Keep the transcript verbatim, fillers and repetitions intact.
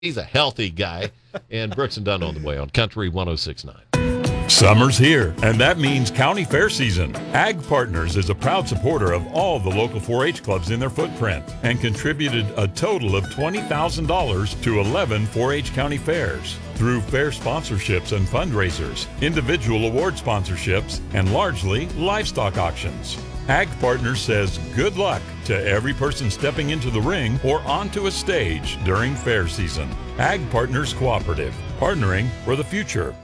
He's a healthy guy. And Brooks and Dunn on the way on Country one oh six point nine. Summer's here, and that means county fair season. Ag Partners is a proud supporter of all the local four H clubs in their footprint and contributed a total of twenty thousand dollars to eleven four H county fairs through fair sponsorships and fundraisers, individual award sponsorships, and largely livestock auctions. Ag Partners says good luck to every person stepping into the ring or onto a stage during fair season. Ag Partners Cooperative, partnering for the future.